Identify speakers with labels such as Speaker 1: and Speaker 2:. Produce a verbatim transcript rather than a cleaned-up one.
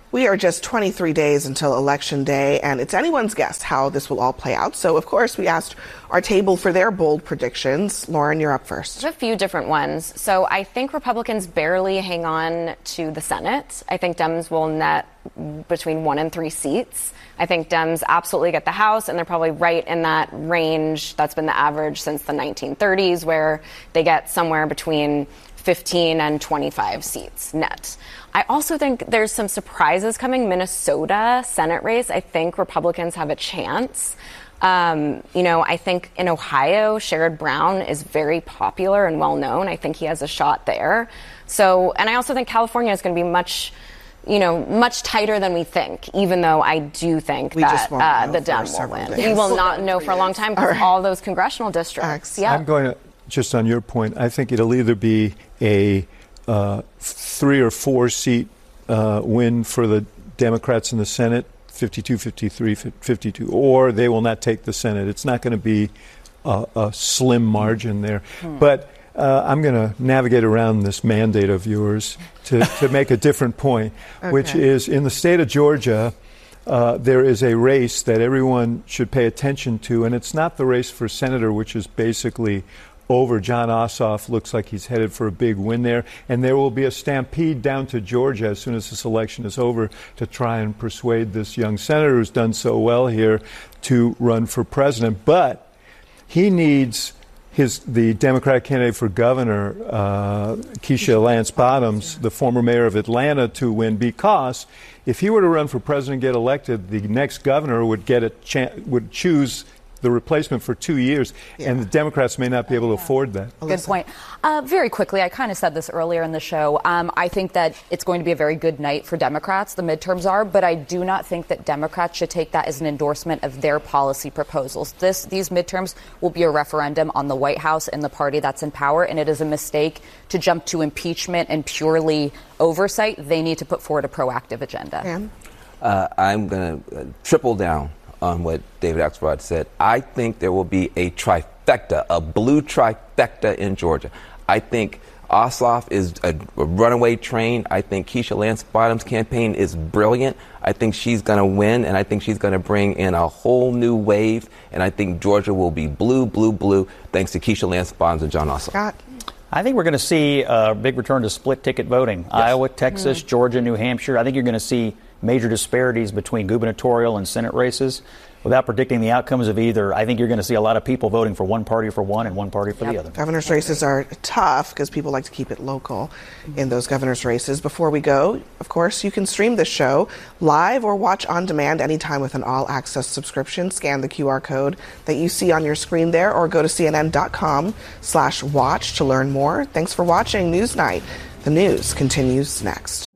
Speaker 1: We are just twenty-three days until Election Day, and it's anyone's guess how this will all play out. So, of course, we asked our table for their bold predictions. Lauren, you're up first.
Speaker 2: There's a few different ones. So I think Republicans barely hang on to the Senate. I think Dems will net between one and three seats. I think Dems absolutely get the House, and they're probably right in that range that's been the average since the nineteen thirties, where they get somewhere between fifteen and twenty-five seats net. I also think there's some surprises coming. Minnesota Senate race, I think Republicans have a chance. Um, you know, I think in Ohio, Sherrod Brown is very popular and well known. I think he has a shot there. So, and I also think California is going to be much, you know, much tighter than we think, even though I do think
Speaker 1: we
Speaker 2: that uh, the
Speaker 1: Dems
Speaker 2: will win.
Speaker 1: Days.
Speaker 2: We will not know for a long time because all, right. all those congressional districts. Yeah.
Speaker 3: I'm going to, just on your point, I think it'll either be a uh, three or four seat uh, win for the Democrats in the Senate, fifty-two, fifty-three, fifty-two, or they will not take the Senate. It's not going to be a, a slim margin there. Hmm. But uh, I'm going to navigate around this mandate of yours to, to make a different point, okay. which is in the state of Georgia, uh, there is a race that everyone should pay attention to, and it's not the race for senator, which is basically over. Jon Ossoff looks like he's headed for a big win there, and there will be a stampede down to Georgia as soon as this election is over to try and persuade this young senator who's done so well here to run for president. But he needs his the Democratic candidate for governor, uh, Keisha Lance Bottoms, the former mayor of Atlanta, to win, because if he were to run for president and get elected, the next governor would get a chan- would choose the replacement for two years, yeah. and the Democrats may not be able to afford that.
Speaker 4: Good point. Uh, very quickly, I kind of said this earlier in the show. Um, I think that it's going to be a very good night for Democrats, the midterms are, but I do not think that Democrats should take that as an endorsement of their policy proposals. This, these midterms will be a referendum on the White House and the party that's in power, and it is a mistake to jump to impeachment and purely oversight. They need to put forward a proactive agenda.
Speaker 1: Yeah.
Speaker 5: Uh, I'm going to uh, triple down on what David Axelrod said. I think there will be a trifecta, a blue trifecta in Georgia. I think Ossoff is a, a runaway train. I think Keisha Lance Bottoms' campaign is brilliant. I think she's going to win, and I think she's going to bring in a whole new wave, and I think Georgia will be blue, blue, blue, thanks to Keisha Lance Bottoms and Jon Ossoff.
Speaker 1: Scott?
Speaker 6: I think we're going to see a big return to split ticket voting. Yes. Iowa, Texas, mm-hmm. Georgia, New Hampshire. I think you're going to see major disparities between gubernatorial and Senate races. Without predicting the outcomes of either, I think you're going to see a lot of people voting for one party for one and one party for yep. the other.
Speaker 1: Governor's races are tough because people like to keep it local in those governor's races. Before we go, of course, you can stream this show live or watch on demand anytime with an all-access subscription. Scan the Q R code that you see on your screen there, or go to cnn.com slash watch to learn more. Thanks for watching Newsnight. The news continues next.